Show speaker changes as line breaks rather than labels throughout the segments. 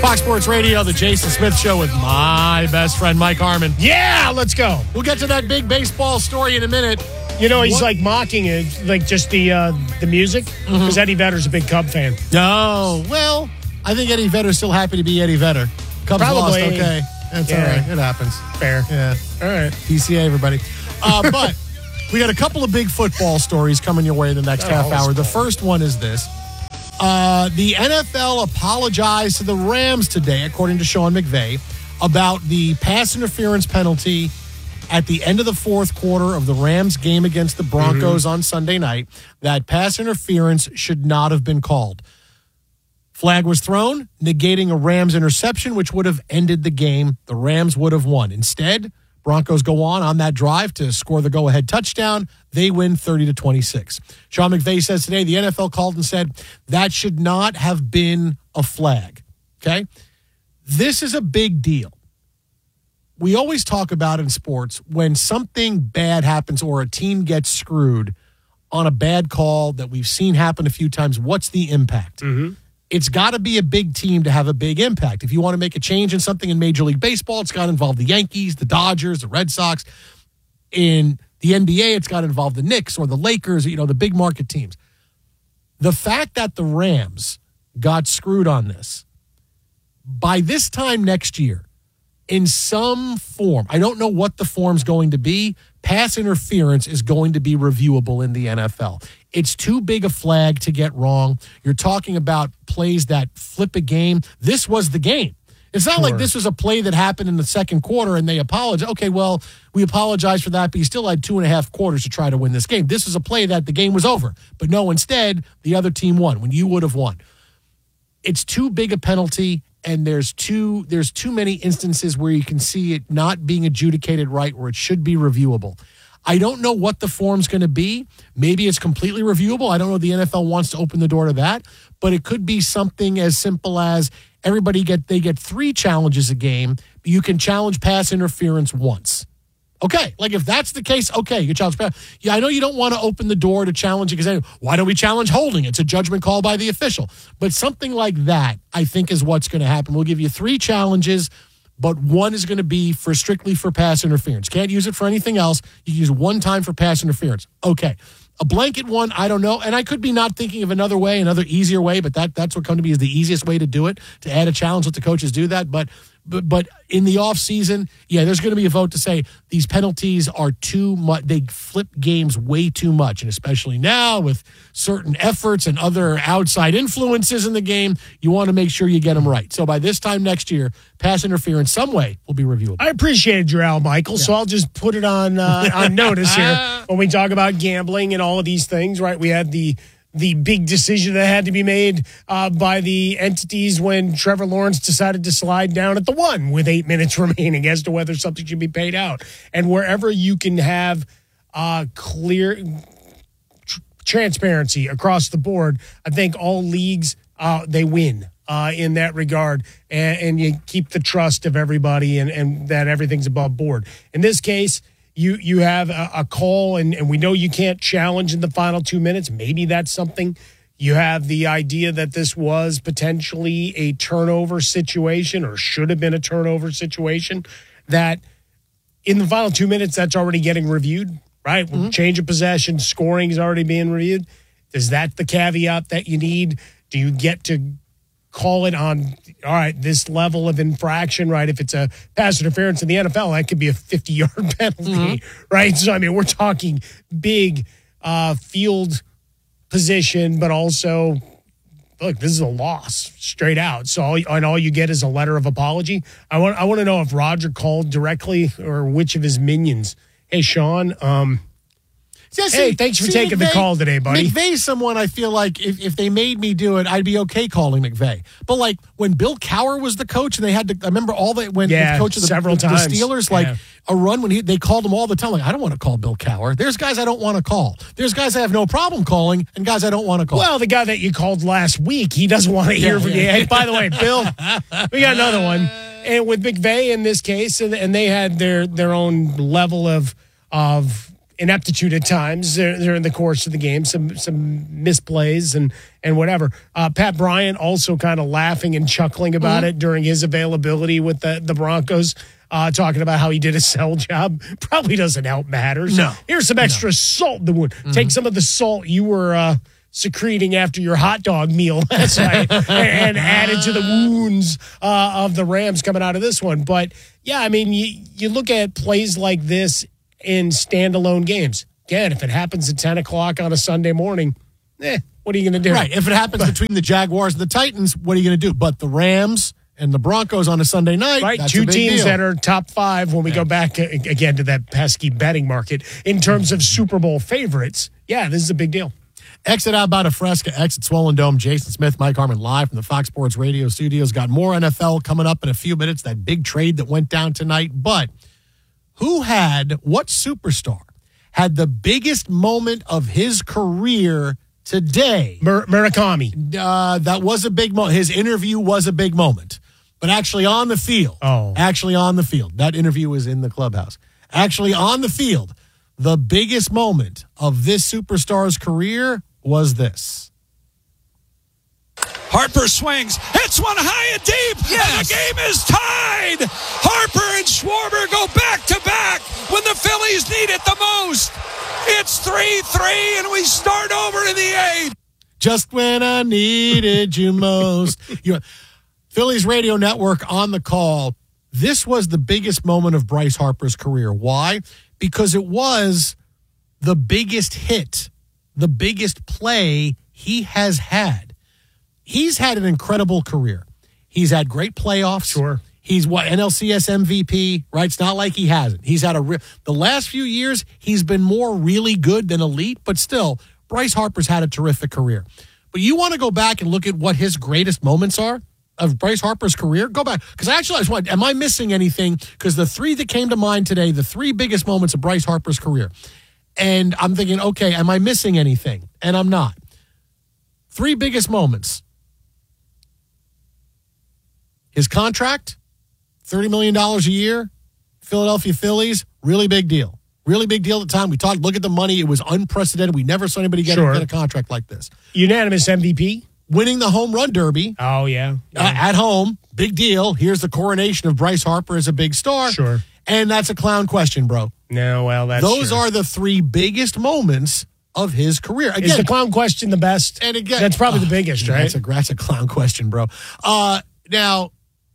Fox Sports Radio, the Jason Smith Show with my best friend, Mike Harmon.
Yeah, let's go.
We'll get to that big baseball story in a minute.
You know, he's like mocking it, like just the music, because Eddie Vedder's a big Cub fan.
No, well, I think Eddie Vedder's still happy to be Eddie Vedder. Cubs lost, okay. That's all right. It happens.
Fair.
Yeah.
All right.
PCA, everybody. But we got a couple of big football stories coming your way in the next half hour. The first one is this. The NFL apologized to the Rams today, according to Sean McVay, about the pass interference penalty at the end of the fourth quarter of the Rams game against the Broncos on Sunday night. That pass interference should not have been called. Flag was thrown, negating a Rams interception, which would have ended the game. The Rams would have won. Instead, Broncos go on that drive to score the go-ahead touchdown. They win 30-26. Sean McVay says today the NFL called and said that should not have been a flag. Okay? This is a big deal. We always talk about in sports when something bad happens or a team gets screwed on a bad call that we've seen happen a few times, what's the impact? It's got to be a big team to have a big impact. If you want to make a change in something in Major League Baseball, it's got to involve the Yankees, the Dodgers, the Red Sox. In the NBA, it's got to involve the Knicks or the Lakers, the big market teams. The fact that the Rams got screwed on this, by this time next year, in some form, I don't know what the form's going to be, pass interference is going to be reviewable in the NFL. It's too big a flag to get wrong. You're talking about plays that flip a game. This was the game. It's not like this was a play that happened in the second quarter and they apologized. Okay, well, we apologize for that, but you still had 2.5 quarters to try to win this game. This was a play that the game was over. But no, instead, the other team won when you would have won. It's too big a penalty, and there's too many instances where you can see it not being adjudicated right, where it should be reviewable. I don't know what the form's going to be. Maybe it's completely reviewable. I don't know if the NFL wants to open the door to that, but it could be something as simple as they get 3 challenges a game. You can challenge pass interference once. Okay, like if that's the case, okay, you challenge pass. Yeah, I know you don't want to open the door to challenge it because why don't we challenge holding? It's a judgment call by the official. But something like that, I think, is what's going to happen. We'll give you 3 challenges, but 1 is going to be strictly for pass interference. Can't use it for anything else. You can use 1 time for pass interference. Okay. A blanket one, I don't know. And I could be not thinking of another way, another easier way, but that's what come to me is the easiest way to do it, to add a challenge, let the coaches do that. But in the offseason, there's going to be a vote to say these penalties are too much. They flip games way too much. And especially now with certain efforts and other outside influences in the game, you want to make sure you get them right. So by this time next year, pass interference some way will be reviewable.
I appreciated your Al Michael, so I'll just put it on notice here when we talk about gambling and all of these things, right? We had the big decision that had to be made by the entities when Trevor Lawrence decided to slide down at the 1 with 8 minutes remaining as to whether something should be paid out. And wherever you can have clear transparency across the board, I think all leagues, they win in that regard. And you keep the trust of everybody and that everything's above board. In this case, You have a call, and we know you can't challenge in the final 2 minutes. Maybe that's something. You have the idea that this was potentially a turnover situation or should have been a turnover situation, that in the final 2 minutes, that's already getting reviewed, right? Change of possession, scoring is already being reviewed. Is that the caveat that you need? Do you get to call it on, all right, this level of infraction, right? If it's a pass interference in the NFL, that could be a 50-yard penalty, right? So, I mean, we're talking big field position, but also, look, this is a loss straight out. So all you get is a letter of apology. I want to know if Roger called directly or which of his minions. Hey, Sean, hey, thanks for taking the call today, buddy.
McVay's someone I feel like if they made me do it, I'd be okay calling McVay. But like when Bill Cowher was the coach and they had to, I remember all that when the coach of the Steelers, a run when they called him all the time. Like, I don't want to call Bill Cowher. There's guys I don't want to call. There's guys I have no problem calling and guys I don't want to call.
Well, the guy that you called last week, he doesn't want to hear from you. Hey, by the way, Bill, we got another one. And with McVay in this case, and they had their own level of ineptitude at times during the course of the game, some misplays and whatever. Pat Bryant also kind of laughing and chuckling about it during his availability with the Broncos, talking about how he did a sell job. Probably doesn't help matters.
No.
Here's some extra salt in the wound. Take some of the salt you were secreting after your hot dog meal last night and added to the wounds of the Rams coming out of this one. But, yeah, I mean, you look at plays like this in standalone games. Again, if it happens at 10 o'clock on a Sunday morning, what are you going to do?
Right. If it happens between the Jaguars and the Titans, what are you going to do? But the Rams and the Broncos on a Sunday night,
right?
That's
Two
a big
teams
deal.
that are top 5 when we go back again to that pesky betting market in terms of Super Bowl favorites. Yeah, this is a big deal.
Exit out about a Fresca, exit Swollen Dome. Jason Smith, Mike Harmon live from the Fox Sports Radio studios. Got more NFL coming up in a few minutes, that big trade that went down tonight. But what superstar had the biggest moment of his career today?
Murakami.
That was a big moment. His interview was a big moment. But actually on the field. That interview was in the clubhouse. Actually on the field, the biggest moment of this superstar's career was this.
Harper swings, hits one high and deep, and the game is tied. Harper and Schwarber go back to back when the Phillies need it the most. It's 3-3, and we start over in the 8th.
Just when I needed you most. Phillies Radio Network on the call. This was the biggest moment of Bryce Harper's career. Why? Because it was the biggest hit, the biggest play he has had. He's had an incredible career. He's had great playoffs.
Sure.
He's NLCS MVP, right? It's not like he hasn't. He's had the last few years, he's been more really good than elite, but still, Bryce Harper's had a terrific career. But you want to go back and look at what his greatest moments are of Bryce Harper's career? Go back. Because actually, I just want, am I missing anything? Because the 3 that came to mind today, the 3 biggest moments of Bryce Harper's career. And I'm thinking, okay, am I missing anything? And I'm not. 3 biggest moments. His contract, $30 million a year, Philadelphia Phillies, really big deal. Really big deal at the time. We talked, look at the money. It was unprecedented. We never saw anybody get a contract like this.
Unanimous MVP.
Winning the home run derby.
Oh, yeah.
At home. Big deal. Here's the coronation of Bryce Harper as a big star.
Sure.
And that's a clown question, bro.
No, well,
Those are the 3 biggest moments of his career. Again,
is the clown question the best?
And again,
that's probably the biggest, right?
That's a clown question, bro. Now,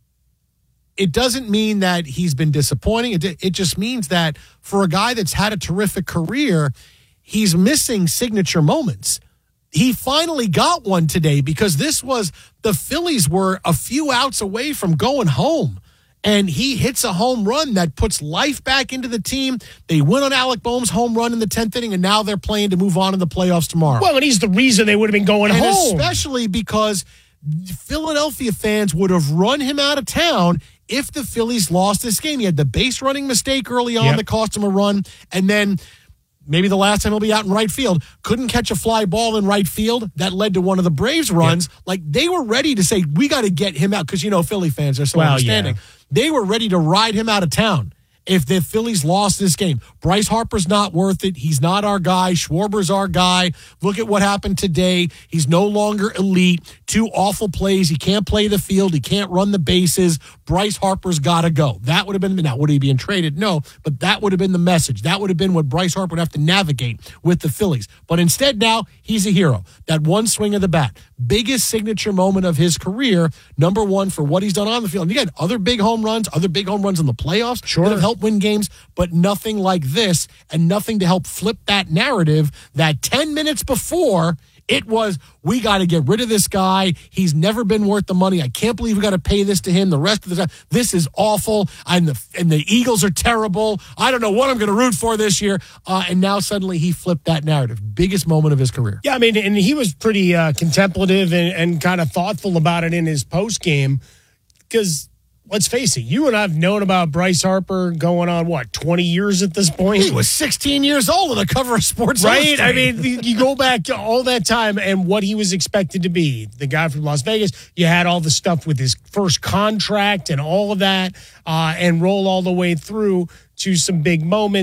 it doesn't mean that he's been disappointing. It just means that for a guy that's had a terrific career, he's missing signature moments. He finally got one today because the Phillies were a few outs away from going home. And he hits a home run that puts life back into the team. They win on Alec Boehm's home run in the 10th inning, and now they're playing to move on in the playoffs tomorrow.
Well, and he's the reason they would have been going home.
Especially because Philadelphia fans would have run him out of town if the Phillies lost this game. He had the base running mistake early on that cost him a run, and then maybe the last time he'll be out in right field, couldn't catch a fly ball in right field. That led to one of the Braves runs. Yep. Like, they were ready to say, we got to get him out, because, Philly fans are so understanding. Yeah. They were ready to ride him out of town if the Phillies lost this game. Bryce Harper's not worth it. He's not our guy. Schwarber's our guy. Look at what happened today. He's no longer elite. 2 awful plays. He can't play the field. He can't run the bases. Bryce Harper's got to go. That would have been, now, would he be traded? No, but that would have been the message. That would have been what Bryce Harper would have to navigate with the Phillies. But instead now, he's a hero. That one swing of the bat. Biggest signature moment of his career, number 1 for what he's done on the field. And again, other big home runs in the playoffs that have helped win games, but nothing like this, and nothing to help flip that narrative that 10 minutes before it was, we got to get rid of this guy. He's never been worth the money. I can't believe we got to pay this to him the rest of the time. This is awful. And the Eagles are terrible. I don't know what I'm going to root for this year. And now suddenly he flipped that narrative. Biggest moment of his career.
Yeah, I mean, and he was pretty contemplative and kind of thoughtful about it in his post game, because let's face it, you and I have known about Bryce Harper going on, 20 years at this point?
He was 16 years old on the cover of Sports
Illustrated.
Right?
I mean, you go back to all that time and what he was expected to be. The guy from Las Vegas, you had all the stuff with his first contract and all of that, and roll all the way through to some big moments.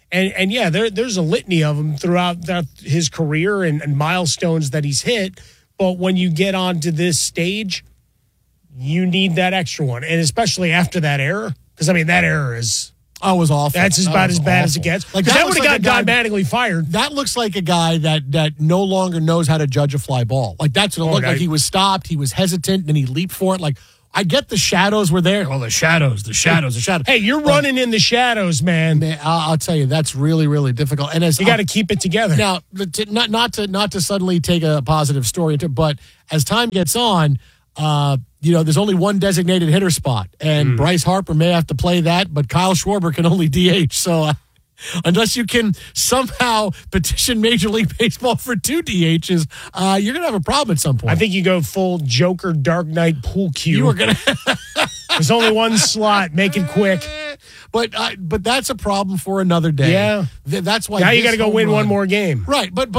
And yeah, there's a litany of them throughout his career and milestones that he's hit. But when you get onto this stage, you need that extra one. And especially after that error, because, I mean, that error is...
Oh, it was awful.
That's about as bad as it gets. Like that would have got automatically fired.
That looks like a guy that no longer knows how to judge a fly ball. Like that's what it looked like. He was stopped. He was hesitant, and he leaped for it. Like I get the shadows were there. Oh, the shadows.
Hey, you're running in the shadows, man.
I'll tell you, that's really, really difficult. And as
you got to keep it together.
Now, not to suddenly take a positive story, but as time gets on. There's only one designated hitter spot, and Bryce Harper may have to play that, but Kyle Schwarber can only DH. So unless you can somehow petition Major League Baseball for 2 DHs, you're going to have a problem at some point.
I think you go full Joker Dark Knight pool cue.
You were going to.
There's only one slot. Make it quick.
But that's a problem for another day.
Yeah,
that's why
now you got to go win one more game.
Right, but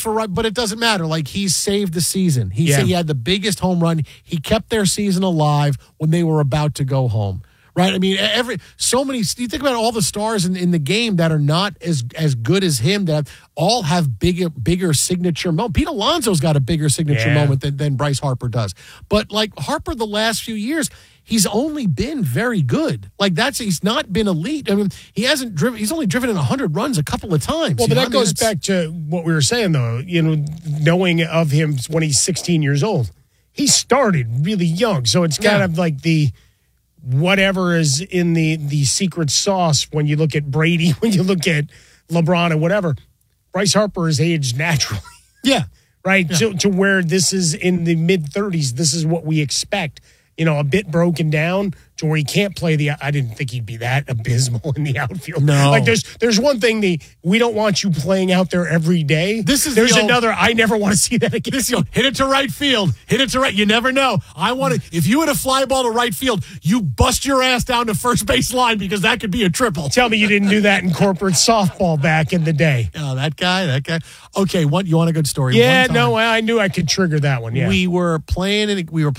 it doesn't matter. Like he saved the season. He had the biggest home run. He kept their season alive when they were about to go home. Right, I mean, you think about all the stars in the game that are not as good as him, that all have bigger signature moments. Pete Alonso's got a bigger signature moment than Bryce Harper does. But like Harper, the last few years, he's only been very good. Like he's not been elite. I mean, he's only driven in 100 runs a couple of times.
Well, but that goes back to what we were saying, though. Knowing of him when he's 16 years old, he started really young, so it's kind of like the. Whatever is in the secret sauce when you look at Brady, when you look at LeBron and whatever, Bryce Harper is aged naturally.
Yeah.
Right? Yeah. To where this is in the mid-30s, this is what we expect. A bit broken down to where he can't play I didn't think he'd be that abysmal in the outfield.
No.
Like there's one thing, we don't want you playing out there every day. There's another, I never want to see that again.
Hit it to right field. Hit it to right. You never know. If you hit a fly ball to right field, you bust your ass down to first base line because that could be a triple.
Tell me you didn't do that in corporate softball back in the day.
Oh, that guy. Okay, you want a good story?
Yeah, no, I knew I could trigger that one. Yeah.
We were playing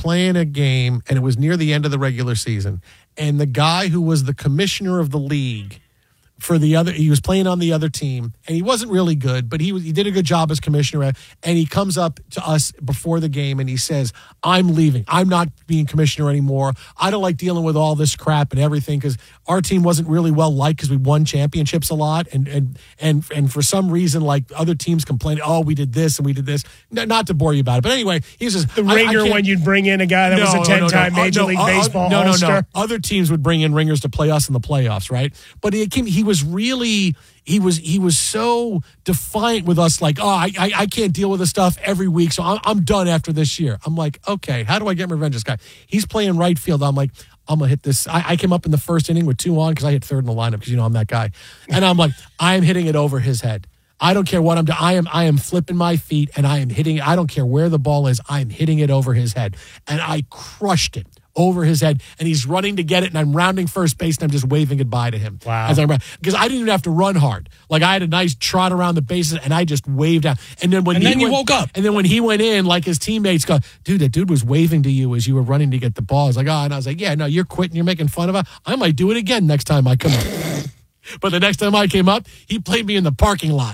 a game, and it was near the end of the regular season. And the guy who was the commissioner of the league he was playing on the other team, and he wasn't really good, but he did a good job as commissioner. And he comes up to us before the game and he says, "I'm leaving. I'm not being commissioner anymore. I don't like dealing with all this crap and everything because our team wasn't really well liked because we won championships a lot, and for some reason, like other teams complained, oh, we did this and we did this. Not to bore you about it, but anyway, he says
the ringer when you'd bring in a guy that was a 10-time Major League Baseball All-Star.
Other teams would bring in ringers to play us in the playoffs, right? But he was so defiant with us, like, I can't deal with this stuff every week, so I'm done after this year. I'm like, okay, how do I get revenge on this guy? He's playing right field. I'm like, I'm going to hit this. I came up in the first inning with 2 on because I hit third in the lineup because, I'm that guy. And I'm like, I'm hitting it over his head. I don't care what I'm doing. I am flipping my feet and I am hitting it. I don't care where the ball is. I'm hitting it over his head. And I crushed it over his head, and he's running to get it, and I'm rounding first base, and I'm just waving goodbye to him.
Wow.
Because I didn't even have to run hard. Like, I had a nice trot around the bases, and I just waved out. And then
you woke up.
And then when he went in, like, his teammates go, dude, that dude was waving to you as you were running to get the ball. I was like, and I was like, yeah, no, you're quitting. You're making fun of him. I might do it again next time I come up. But the next time I came up, he played me in the parking lot.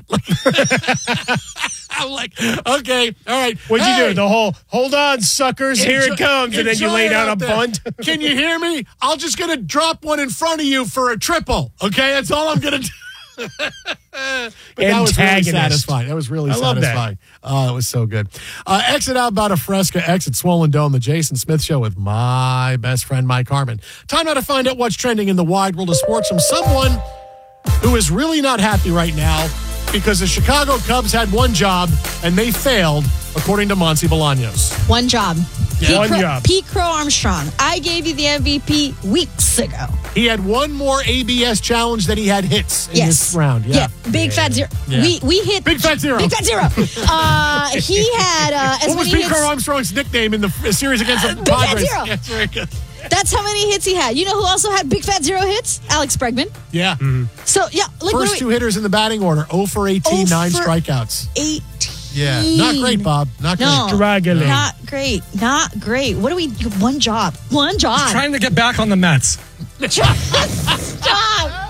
I'm like, okay, all right.
What'd you do? The whole, hold on, suckers, here it comes. And then you lay down a bunt.
Can you hear me? I'm just going to drop one in front of you for a triple. Okay, that's all I'm going to do. But that was really satisfying. That was really satisfying. Oh, it was so good. Exit out about a Fresca, exit Swollen Dome, the Jason Smith Show with my best friend, Mike Harmon. Time now to find out what's trending in the wide world of sports from someone who is really not happy right now because the Chicago Cubs had one job and they failed, according to Monty Bolaños.
One job.
Yeah.
Pete Crow Armstrong. I gave you the MVP weeks ago.
He had one more ABS challenge than he had hits in this round. Yeah.
Big fat zero.
Yeah.
We hit
Big fat zero.
Big fat zero. He had as
what was
many
Pete
hits.
Crow Armstrong's nickname in the series against the
Big
Padres?
Fat Zero.
Yeah, very good.
That's how many hits he had. You know who also had big fat zero hits? Alex Bregman.
Yeah.
So like
first 2 hitters in the batting order. 0 for 18, 9 strikeouts.
18.
Yeah, not great, Bob. Not great.
Struggling.
Not great. Not great. What do we? One job.
Trying to get back on the Mets.
Stop.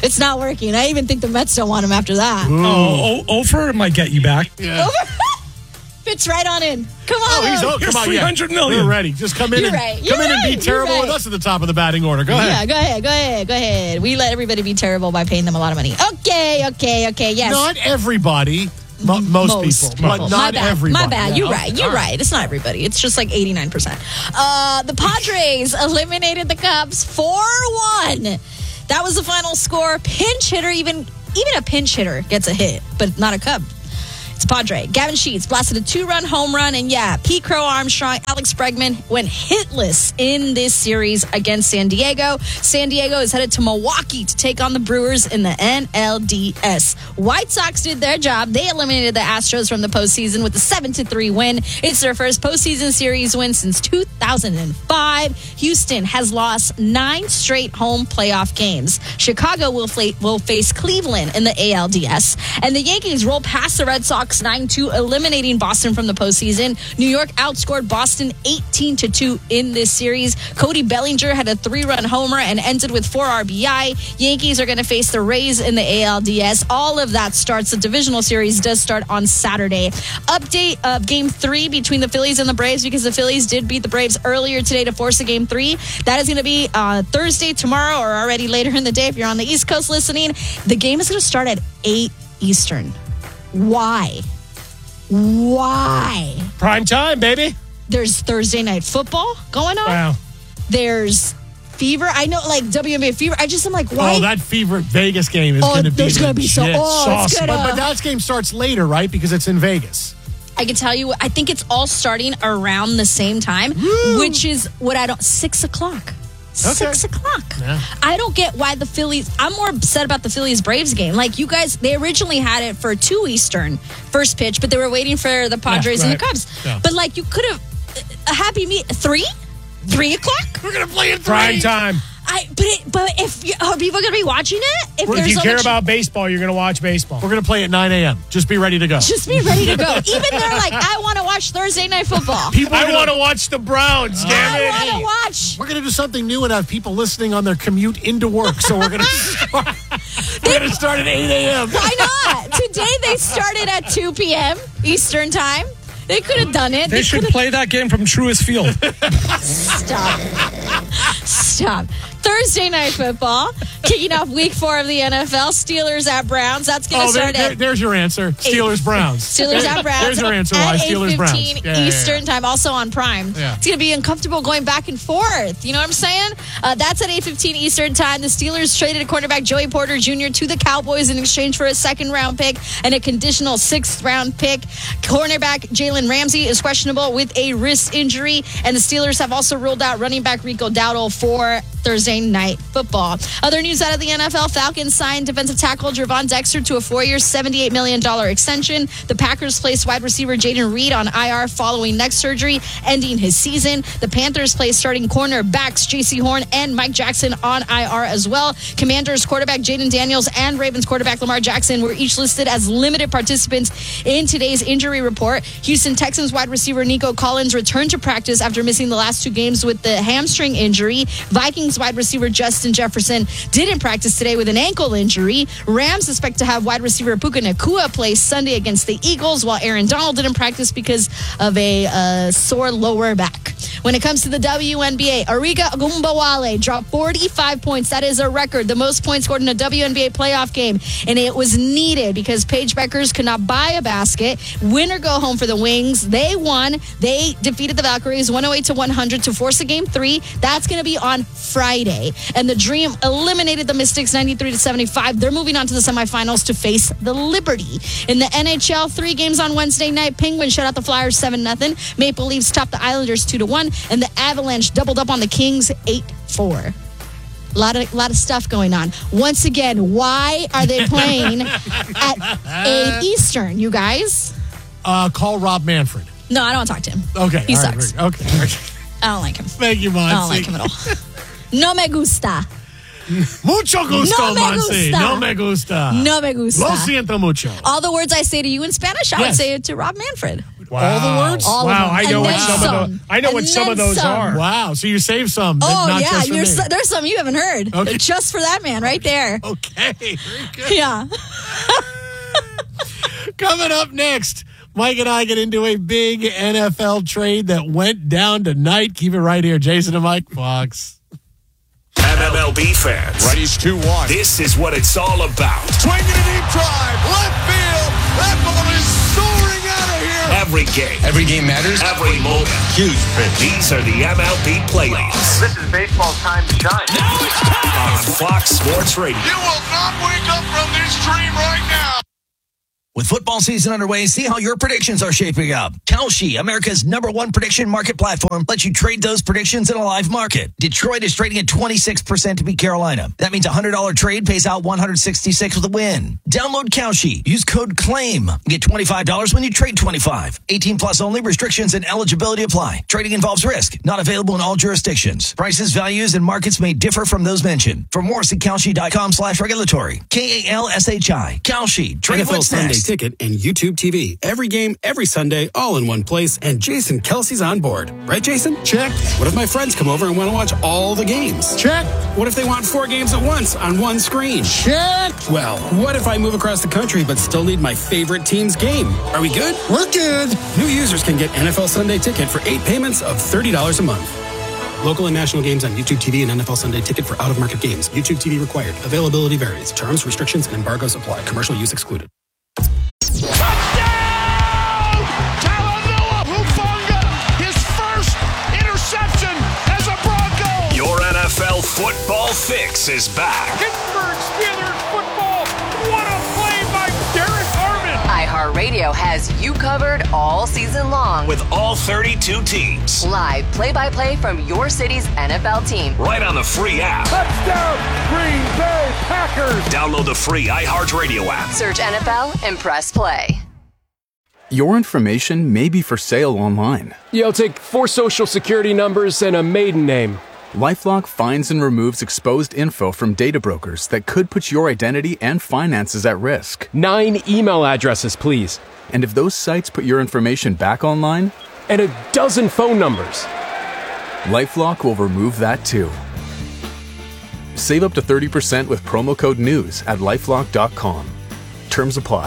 It's not working. I even think the Mets don't want him after that.
Ofer might get you back.
Yeah.
Fits right on in. Come on.
Come on,
$300 million.
We're ready. Just come in
You're
and
right.
come in and be
You're
terrible
right.
with us at the top of the batting order. Go ahead.
Yeah, go ahead. We let everybody be terrible by paying them a lot of money. Okay, yes.
Not everybody. Most people, but not everybody.
My bad.
Yeah,
You're
okay.
right. You're right. It's not everybody. It's just like 89%. The Padres eliminated the Cubs 4-1. That was the final score. Pinch hitter, even a pinch hitter gets a hit, but not a Cub. It's Padre. Gavin Sheets blasted a 2-run home run. And Pete Crow Armstrong, Alex Bregman went hitless in this series against San Diego. San Diego is headed to Milwaukee to take on the Brewers in the NLDS. White Sox did their job. They eliminated the Astros from the postseason with a 7-3 win. It's their first postseason series win since 2005. Houston has lost 9 straight home playoff games. Chicago will face Cleveland in the ALDS. And the Yankees roll past the Red Sox 9-2, eliminating Boston from the postseason. New York outscored Boston 18-2 in this series. Cody Bellinger had a 3-run homer and ended with 4 RBI. Yankees are going to face the Rays in the ALDS. All of that starts. The divisional series does start on Saturday. Update of Game 3 between the Phillies and the Braves, because the Phillies did beat the Braves earlier today to force a Game 3. That is going to be Thursday, tomorrow, or already later in the day if you're on the East Coast listening. The game is going to start at 8 Eastern. Why?
Prime time, baby.
There's Thursday night football going on.
Wow.
There's Fever. I know, like WNBA Fever. I'm like, why?
Oh, that Fever Vegas game is going to be
there's going to be so.
legit.
It's gonna.
But that game starts later, right? Because it's in Vegas.
I can tell you, I think it's all starting around the same time, which is what 6 o'clock. 6 o'clock.
Yeah.
I don't get why the Phillies. I'm more upset about the Phillies Braves game. Like, you guys, they originally had it for 2 Eastern first pitch, but they were waiting for the Padres and the Cubs.
Yeah.
But like, you could have a happy meet 3 o'clock.
We're going to play in 3.
Prime time.
But if are people going to be watching it?
If you care about baseball, you're going to watch baseball.
We're going to play at 9 a.m. Just be ready to go.
Just be ready to go. Even they're like, I want to watch Thursday night football.
I want to watch the Browns, damn it.
I want to watch.
We're going to do something new and have people listening on their commute into work. So we're going to start at 8 a.m.
Why not? Today they started at 2 p.m. Eastern time. They could have done it.
They should play that game from Truist Field.
Stop. Thursday night football, kicking off week 4 of the NFL. Steelers at Browns. That's going to start at.
There's your answer. Steelers Browns.
Steelers at Browns.
There's your answer.
At
Why Steelers Browns?
8:15 Eastern time, also on Prime.
Yeah.
It's going to be uncomfortable going back and forth. You know what I'm saying? That's at 8:15 Eastern time. The Steelers traded quarterback Joey Porter Jr. to the Cowboys in exchange for a 2nd-round pick and a conditional 6th-round pick. Cornerback Jalen Ramsey is questionable with a wrist injury, and the Steelers have also ruled out running back Rico Dowdle for Thursday night football. Other news out of the NFL, Falcons signed defensive tackle Gervon Dexter to a 4-year, $78 million extension. The Packers placed wide receiver Jaden Reed on IR following neck surgery, ending his season. The Panthers placed starting corner backs J.C. Horn and Mike Jackson on IR as well. Commanders quarterback Jaden Daniels and Ravens quarterback Lamar Jackson were each listed as limited participants in today's injury report. Houston Texans wide receiver Nico Collins returned to practice after missing the last 2 games with the hamstring injury. Vikings wide receiver Justin Jefferson didn't practice today with an ankle injury. Rams expect to have wide receiver Puka Nacua play Sunday against the Eagles, while Aaron Donald didn't practice because of a sore lower back. When it comes to the WNBA, Ariga Ogunbowale dropped 45 points. That is a record, the most points scored in a WNBA playoff game. And it was needed because Paige Beckers could not buy a basket. Win or go home for the Wings. They won. They defeated the Valkyries 108-100 to force a Game 3. That's going to be on Friday. And the Dream eliminated the Mystics 93-75. They're moving on to the semifinals to face the Liberty. In the NHL, 3 games on Wednesday night. Penguins shut out the Flyers 7-0. Maple Leafs topped the Islanders 2-1. And the Avalanche doubled up on the Kings 8-4. A lot of stuff going on. Once again, why are they playing at 8 Eastern, you guys?
Call Rob Manfred.
No, I don't want to talk to him.
Okay.
He
all right,
sucks.
Okay.
I don't like him.
Thank you, Monsi.
I don't like him at all. No me gusta.
Mucho gusto,
No me
Monsi.
gusta.
No me gusta.
No me gusta.
Lo siento mucho.
All the words I say to you in Spanish, I would
Yes.
say it to Rob Manfred.
All the words?
All
Wow,
of them.
I know
And
what
then
some of
some.
those. I know what
And
some of
then
those
some.
are.
Wow. So you saved some.
Oh,
not
yeah.
just for me.
There's some you haven't heard.
Okay.
Just for that man right there.
Okay. Very good.
Yeah.
Coming up next, Mike and I get into a big NFL trade that went down tonight. Keep it right here. Jason and Mike, Fox.
MLB fans,
Ready, 2-1.
this is what it's all about.
Swinging a deep drive. Left field. That ball is soaring out of here.
Every game.
Every game matters.
Every moment.
Huge pitch.
These are the MLB playoffs
This is baseball's time to shine.
Now it's time.
on Fox Sports Radio.
You will not wake up from this dream right now.
With football season underway, see how your predictions are shaping up. Kalshi, America's #1 prediction market platform, lets you trade those predictions in a live market. Detroit is trading at 26% to beat Carolina. That means a $100 trade pays out $166 with a win. Download Kalshi. Use code CLAIM. Get $25 when you trade 25. 18 plus only. Restrictions and eligibility apply. Trading involves risk. Not available in all jurisdictions. Prices, values, and markets may differ from those mentioned. For more, see Kalshi.com/regulatory. KALSHI. Kalshi. Trade
NFL
what's
Sunday
next.
Ticket and YouTube TV. Every game, every Sunday, all in one place. And Jason Kelsey's on board. Right, Jason?
Check.
What if my friends come over and want to watch all the games?
Check.
What if they want 4 games at once on one screen?
Check.
Well, what if I move across the country but still need my favorite team's game? Are we good?
We're good.
New users can get NFL Sunday Ticket for 8 payments of $30 a month. Local and national games on YouTube TV and NFL Sunday Ticket for out-of-market games. YouTube TV required. Availability varies. Terms, restrictions, and embargoes apply. Commercial use excluded.
Touchdown! Talanoa Hufanga, his first interception as a Bronco.
Your NFL football fix is back.
Pittsburgh Steelers football. What a play by Derek Harmon.
iHeartRadio has you covered all season long.
With all 32 teams.
Live play-by-play from your city's NFL team.
Right on the free app.
Touchdown, Green Bay Packers.
Download the free iHeartRadio app.
Search NFL and press play.
Your information may be for sale online.
I'll take 4 social security numbers and a maiden name.
LifeLock finds and removes exposed info from data brokers that could put your identity and finances at risk.
9 email addresses, please.
And if those sites put your information back online,
And a dozen phone numbers.
LifeLock will remove that too. Save up to 30% with promo code NEWS at LifeLock.com. Terms apply.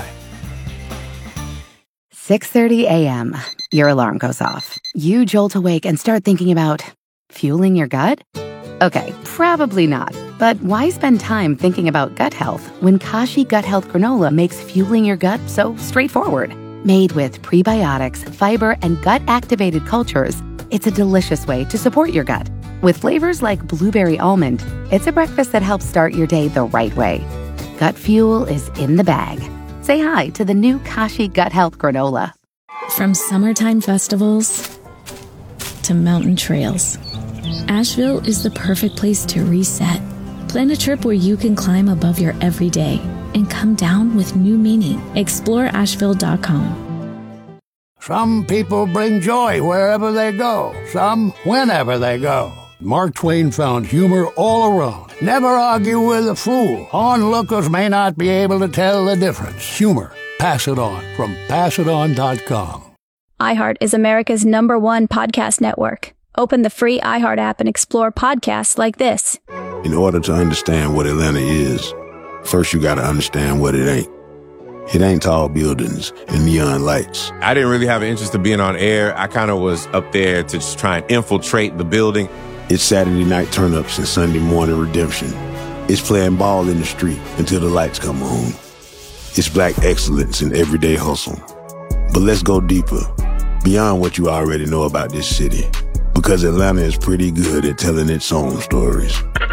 6:30 a.m. Your alarm goes off. You jolt awake and start thinking about fueling your gut? Okay, probably not. But why spend time thinking about gut health when Kashi Gut Health Granola makes fueling your gut so straightforward? Made with prebiotics, fiber, and gut-activated cultures, it's a delicious way to support your gut. With flavors like blueberry almond, it's a breakfast that helps start your day the right way. Gut fuel is in the bag. Say hi to the new Kashi Gut Health Granola.
From summertime festivals to mountain trails, Asheville is the perfect place to reset. Plan a trip where you can climb above your everyday and come down with new meaning. Explore Asheville.com.
Some people bring joy wherever they go, some whenever they go. Mark Twain found humor all around. Never argue with a fool. Onlookers may not be able to tell the difference. Humor. Pass it on from PassItOn.com.
iHeart is America's #1 podcast network. Open the free iHeart app and explore podcasts like this.
In order to understand what Atlanta is, first you gotta understand what it ain't. It ain't tall buildings and neon lights.
I didn't really have an interest in being on air. I kind of was up there to just try and infiltrate the building.
It's Saturday night turn-ups and Sunday morning redemption. It's playing ball in the street until the lights come on. It's black excellence in everyday hustle. But let's go deeper, beyond what you already know about this city. Because Atlanta is pretty good at telling its own stories.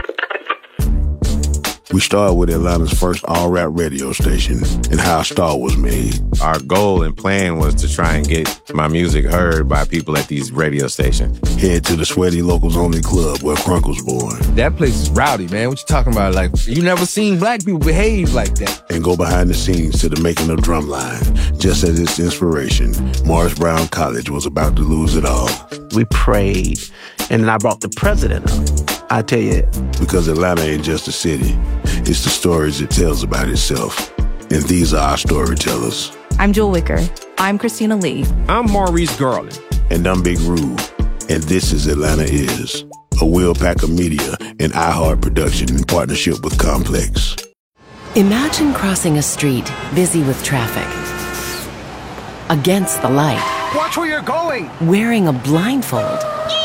We started with Atlanta's first all-rap radio station and how a star was made.
Our goal and plan was to try and get my music heard by people at these radio stations.
Head to the Sweaty Locals Only Club where Crunk was born.
That place is rowdy, man. What you talking about? Like, you never seen black people behave like that.
And go behind the scenes to the making of Drumline. Just as its inspiration, Morris Brown College was about to lose it all.
We prayed, and then I brought the president up. I tell you.
Because Atlanta ain't just a city. It's the stories it tells about itself. And these are our storytellers.
I'm Jewel Wicker. I'm Christina Lee.
I'm Maurice Garland.
And I'm Big Rube. And this is Atlanta Is, a Will Packer Media and iHeart production in partnership with Complex.
Imagine crossing a street busy with traffic. Against the light.
Watch where you're going.
Wearing a blindfold.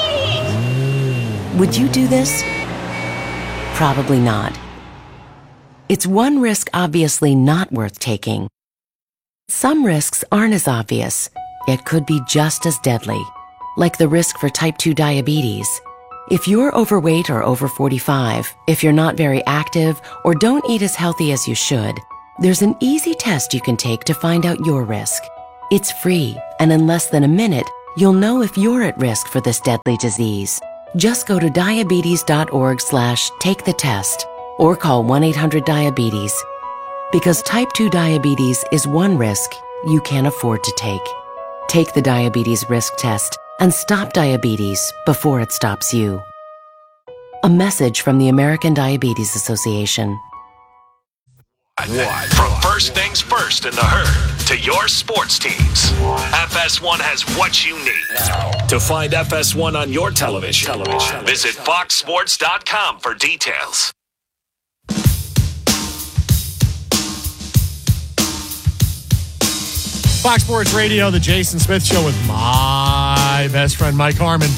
Would you do this? Probably not. It's one risk obviously not worth taking. Some risks aren't as obvious, yet could be just as deadly, like the risk for type 2 diabetes. If you're overweight or over 45, if you're not very active, or don't eat as healthy as you should, there's an easy test you can take to find out your risk. It's free, and in less than a minute, you'll know if you're at risk for this deadly disease. Just go to diabetes.org/take-the-test or call 1-800-DIABETES. Because type 2 diabetes is one risk you can't afford to take. Take the diabetes risk test and stop diabetes before it stops you. A message from the American Diabetes Association.
From first things first in the herd to your sports teams, FS1 has what you need. To find FS1 on your television, visit foxsports.com for details.
Fox Sports Radio, the Jason Smith Show with my best friend, Mike Harmon.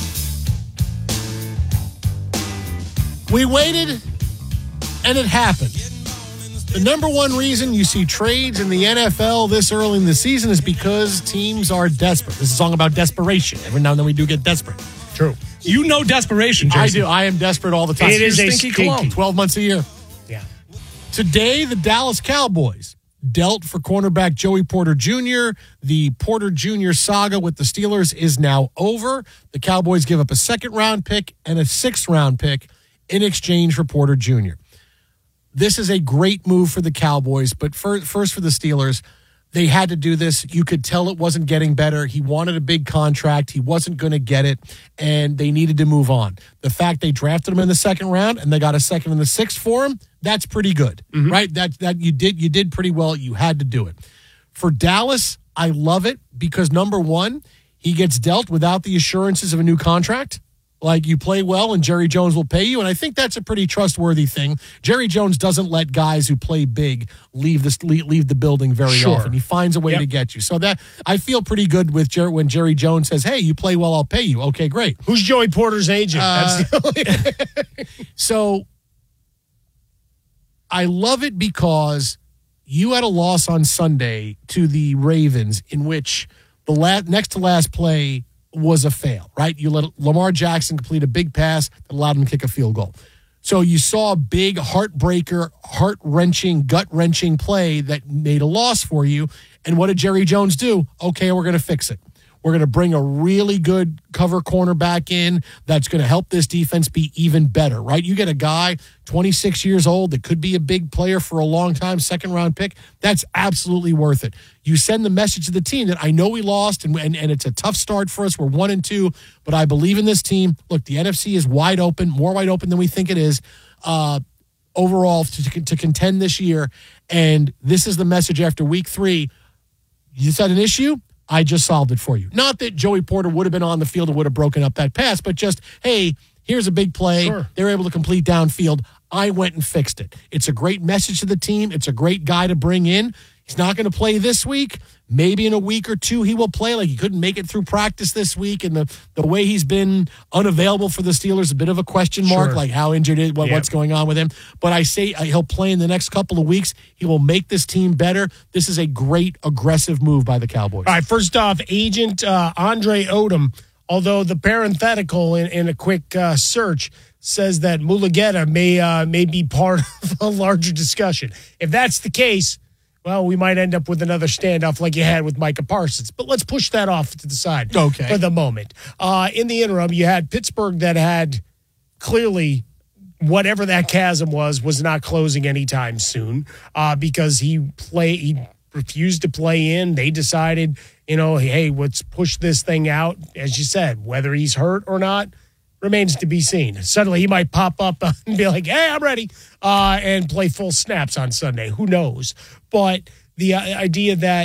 We waited, and it happened. The number one reason you see trades in the NFL this early in the season is because teams are desperate. This is a song about desperation. Every now and then we do get desperate.
True.
You know desperation, Jason.
I do. I am desperate all the time.
It is a
stinky
stinky
cologne. 12 months a year.
Yeah.
Today, the Dallas Cowboys dealt for cornerback Joey Porter Jr. The Porter Jr. saga with the Steelers is now over. The Cowboys give up a second-round pick and a sixth-round pick in exchange for Porter Jr. This is a great move for the Cowboys, but first for the Steelers, they had to do this. You could tell it wasn't getting better. He wanted a big contract. He wasn't going to get it, and they needed to move on. The fact they drafted him in the second round and they got a second and the sixth for him, that's pretty good, right? That you did pretty well. You had to do it. For Dallas, I love it because, number one, he gets dealt without the assurances of a new contract. Like, you play well and Jerry Jones will pay you, and I think that's a pretty trustworthy thing. Jerry Jones doesn't let guys who play big leave the building very often. He finds a way to get you. So that I feel pretty good with when Jerry Jones says, "Hey, you play well, I'll pay you." Okay, great.
Who's Joey Porter's agent? That's the only...
So I love it because you had a loss on Sunday to the Ravens in which the next to last play was a fail, right? You let Lamar Jackson complete a big pass that allowed him to kick a field goal. So you saw a big heartbreaker, heart-wrenching, gut-wrenching play that made a loss for you. And what did Jerry Jones do? Okay, we're going to fix it. We're going to bring a really good cover cornerback in that's going to help this defense be even better, right? You get a guy, 26 years old, that could be a big player for a long time, second-round pick. That's absolutely worth it. You send the message to the team that I know we lost, and it's a tough start for us. We're 1-2, but I believe in this team. Look, the NFC is wide open, more wide open than we think it is overall to contend this year. And this is the message after week 3. You just had an issue? I just solved it for you. Not that Joey Porter would have been on the field and would have broken up that pass, but just, hey, here's a big play. Sure. They were able to complete downfield. I went and fixed it. It's a great message to the team. It's a great guy to bring in. He's not going to play this week. Maybe in a week or two he will play. Like, he couldn't make it through practice this week, and the way he's been unavailable for the Steelers, a bit of a question mark, like how injured is, what's going on with him. But I say he'll play in the next couple of weeks. He will make this team better. This is a great, aggressive move by the Cowboys.
All right, first off, agent Andre Odom, although the parenthetical in a quick search says that Mulugeta may be part of a larger discussion. If that's the case, well, we might end up with another standoff like you had with Micah Parsons. But let's push that off to the side for the moment. In the interim, you had Pittsburgh that had clearly whatever that chasm was not closing anytime soon because he refused to play in. They decided, hey, let's push this thing out. As you said, whether he's hurt or not remains to be seen. Suddenly he might pop up and be like, hey, I'm ready, and play full snaps on Sunday. Who knows? But the idea that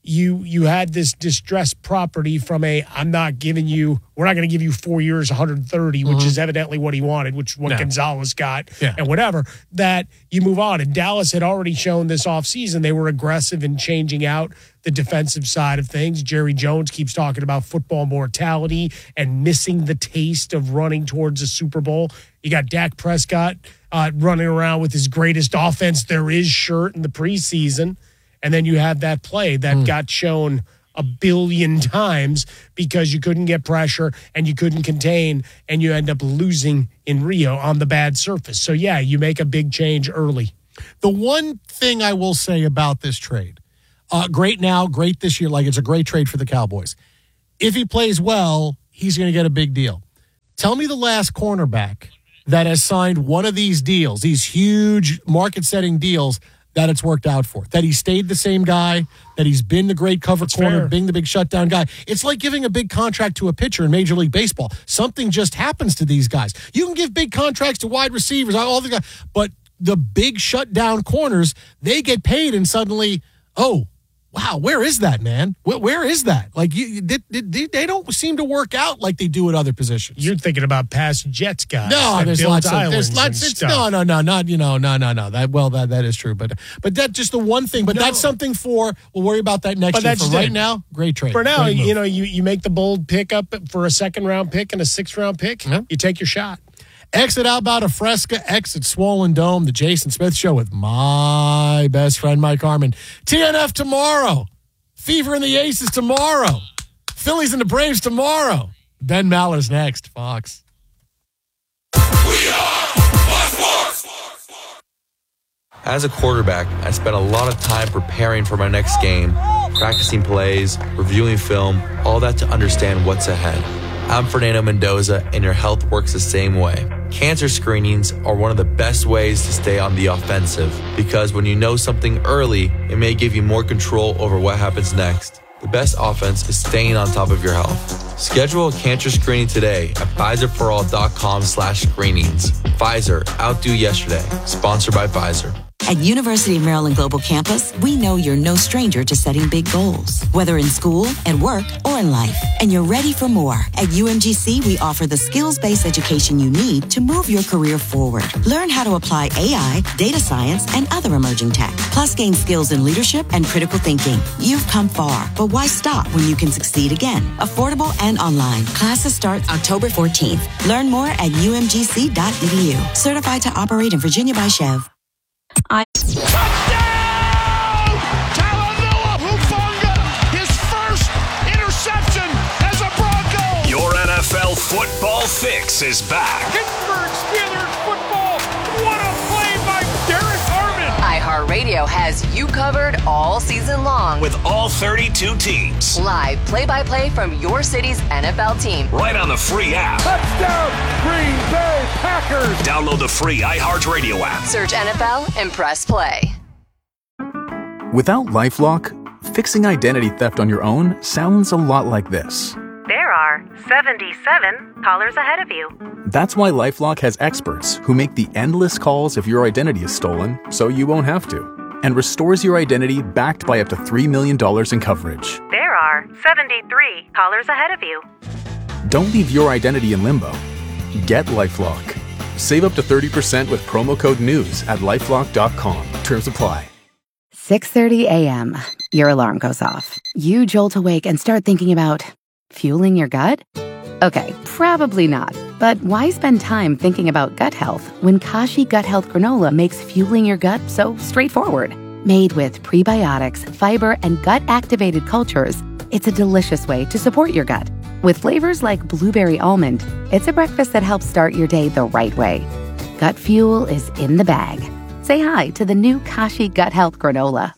you had this distressed property from we're not going to give you 4 years, 130, which is evidently what he wanted, which is what Gonzalez got and whatever, that you move on. And Dallas had already shown this offseason they were aggressive in changing out the defensive side of things. Jerry Jones keeps talking about football mortality and missing the taste of running towards a Super Bowl. You got Dak Prescott running around with his greatest offense there is shirt in the preseason. And then you have that play that got shown a billion times because you couldn't get pressure and you couldn't contain, and you end up losing in Rio on the bad surface. So, yeah, you make a big change early.
The one thing I will say about this trade, great now, great this year, like it's a great trade for the Cowboys. If he plays well, he's going to get a big deal. Tell me the last cornerback that has signed one of these deals, these huge market-setting deals, that it's worked out for, that he stayed the same guy, that he's been the great cover corner, being the big shutdown guy. It's like giving a big contract to a pitcher in Major League Baseball. Something just happens to these guys. You can give big contracts to wide receivers, all the guys, but the big shutdown corners, they get paid and suddenly, oh, wow, where is that, man? Where is that? Like, they don't seem to work out like they do at other positions.
You're thinking about past Jets guys.
No, there's lots. No. That is true. But that's just the one thing. But that's something we'll worry about that next year. For right now, great trade.
For now, you make the bold pickup for a 2nd-round pick and a 6th-round pick. Yeah. You take your shot.
Exit Alberta Fresca, exit Swollen Dome, the Jason Smith Show with my best friend, Mike Harmon. TNF tomorrow. Fever and the Aces tomorrow. Phillies and the Braves tomorrow. Ben Maller's next, Fox.
As a quarterback, I spent a lot of time preparing for my next game, practicing plays, reviewing film, all that to understand what's ahead. I'm Fernando Mendoza, and your health works the same way. Cancer screenings are one of the best ways to stay on the offensive, because when you know something early, it may give you more control over what happens next. The best offense is staying on top of your health. Schedule a cancer screening today at PfizerForAll.com/screenings. Pfizer, outdo yesterday. Sponsored by Pfizer.
At University of Maryland Global Campus, we know you're no stranger to setting big goals, whether in school, at work, or in life. And you're ready for more. At UMGC, we offer the skills-based education you need to move your career forward. Learn how to apply AI, data science, and other emerging tech. Plus, gain skills in leadership and critical thinking. You've come far, but why stop when you can succeed again? Affordable and online. Classes start October 14th. Learn more at umgc.edu. Certified to operate in Virginia by Chev.
Touchdown! Talanoa Hufanga, his first interception as a Bronco.
Your NFL football fix is back.
Pittsburgh Steelers football. What a play by Derek Harmon.
iHeartRadio has you covered all season long
with all 32 teams.
Live play-by-play from your city's NFL team.
Right on the free app.
Touchdown, Green Bay Packers.
Download the free iHeartRadio app.
Search NFL and press play.
Without LifeLock, fixing identity theft on your own sounds a lot like this.
There are 77 callers ahead of you.
That's why LifeLock has experts who make the endless calls if your identity is stolen, so you won't have to, and restores your identity backed by up to $3 million in coverage.
There are 73 callers ahead of you.
Don't leave your identity in limbo. Get LifeLock. Save up to 30% with promo code NEWS at LifeLock.com. Terms apply.
6:30 a.m. Your alarm goes off. You jolt awake and start thinking about fueling your gut? Okay, probably not. But why spend time thinking about gut health when Kashi Gut Health Granola makes fueling your gut so straightforward? Made with prebiotics, fiber, and gut-activated cultures, it's a delicious way to support your gut. With flavors like blueberry almond, it's a breakfast that helps start your day the right way. Gut fuel is in the bag. Say hi to the new Kashi Gut Health Granola.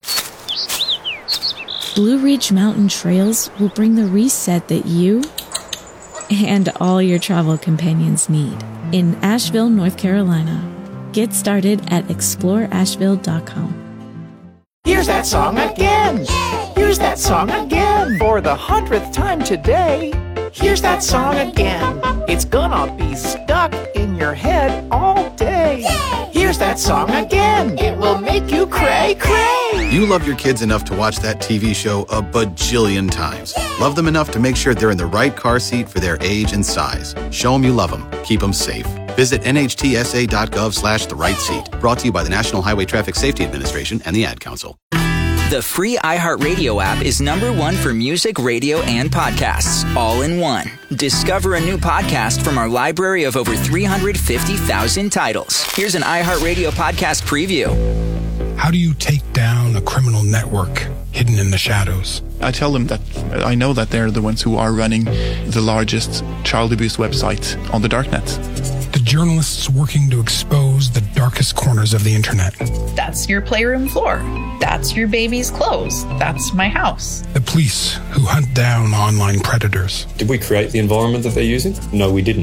Blue Ridge Mountain Trails will bring the reset that you and all your travel companions need in Asheville, North Carolina. Get started at exploreasheville.com.
Here's that song again. Here's that song again. For the 100th time today. Here's that song again. It's gonna be stuck in your head all day. Here's that that song again. It will make you cray cray.
You love your kids enough to watch that TV show a bajillion times. Love them enough to make sure they're in the right car seat for their age and size. Show them you love them. Keep them safe. Visit nhtsa.gov/the right seat. Brought to you by the National Highway Traffic Safety Administration and the Ad Council.
The free iHeartRadio app is #1 for music, radio, and podcasts, all in one. Discover a new podcast from our library of over 350,000 titles. Here's an iHeartRadio podcast preview.
How do you take down a criminal network hidden in the shadows?
I tell them that I know that they're the ones who are running the largest child abuse website on the darknet.
The journalists working to expose the darkest corners of the internet.
That's your playroom floor. That's your baby's clothes. That's my house.
The police who hunt down online predators.
Did we create the environment that they're using? No, we didn't.